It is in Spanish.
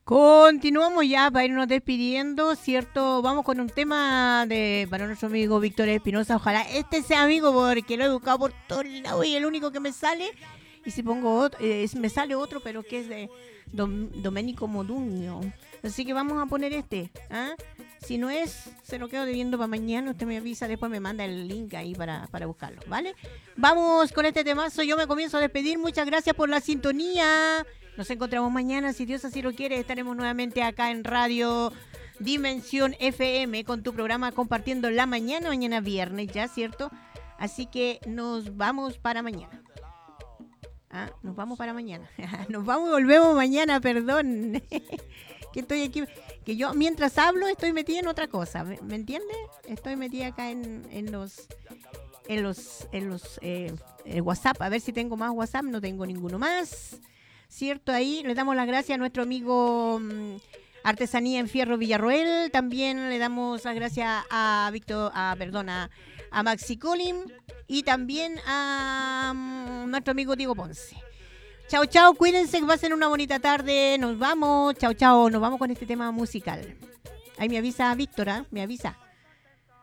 Continuamos ya para irnos despidiendo, ¿cierto? Vamos con un tema para nuestro amigo Víctor Espinosa. Ojalá este sea amigo porque lo he buscado por todos lados y el único que me sale. Y si pongo otro, me sale otro, pero que es de Domenico Modugno. Así que vamos a poner este. ¿Ah? Si no es, se lo quedo debiendo para mañana. Usted me avisa, después me manda el link ahí para buscarlo, ¿vale? Vamos con este temazo. Yo me comienzo a despedir. Muchas gracias por la sintonía. Nos encontramos mañana, si Dios así lo quiere. Estaremos nuevamente acá en Radio Dimensión FM con tu programa Compartiendo la Mañana. Mañana viernes, ¿ya? ¿Cierto? Así que nos vamos para mañana. Nos vamos para mañana. Nos vamos y volvemos mañana, perdón. Que estoy aquí, que yo mientras hablo estoy metida en otra cosa, ¿me entiende? Estoy metida acá en los WhatsApp, a ver si tengo más WhatsApp, no tengo ninguno más, ¿cierto? Ahí le damos las gracias a nuestro amigo Artesanía en Fierro Villarroel, también le damos las gracias a a Maxi Colim y también a nuestro amigo Diego Ponce. Chao, chao, cuídense, que pasen una bonita tarde. Nos vamos, chao, chao, nos vamos con este tema musical. Ahí me avisa Víctora, me avisa.